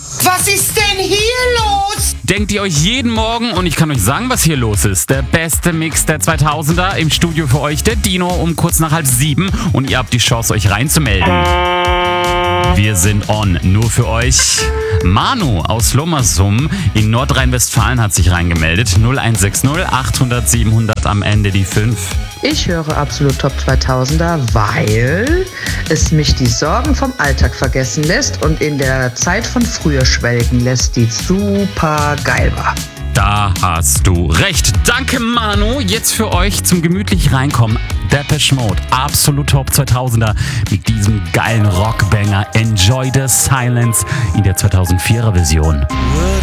Was ist denn hier los? Denkt ihr euch jeden Morgen, und ich kann euch sagen, was hier los ist. Der beste Mix der 2000er, im Studio für euch der Dino um kurz nach 6:30 und ihr habt die Chance, euch reinzumelden. Wir sind on, nur für euch. Manu aus Lommersum in Nordrhein-Westfalen hat sich reingemeldet. 0160 800 700 am Ende die 5. Ich höre absolut Top 2000er, weil es mich die Sorgen vom Alltag vergessen lässt und in der Zeit von früher schwelgen lässt, die super geil war. Da hast du recht. Danke, Manu. Jetzt für euch zum gemütlich reinkommen. Depeche Mode, absolut Top 2000er mit diesem geilen Rockbanger Enjoy the Silence in der 2004er Version.